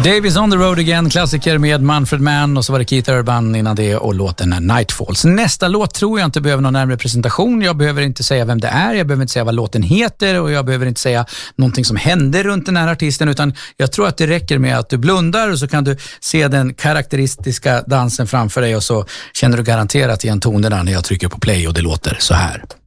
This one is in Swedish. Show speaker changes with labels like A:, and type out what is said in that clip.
A: Davis on the road again, klassiker med Manfred Mann, och så var det Keith Urban innan det och låten Nightfalls. Nästa låt tror jag inte behöver någon närmare presentation. Jag behöver inte säga vem det är, jag behöver inte säga vad låten heter och jag behöver inte säga någonting som händer runt den här artisten, utan jag tror att det räcker med att du blundar och så kan du se den karaktäristiska dansen framför dig och så känner du garanterat igen tonerna när jag trycker på play och det låter så här.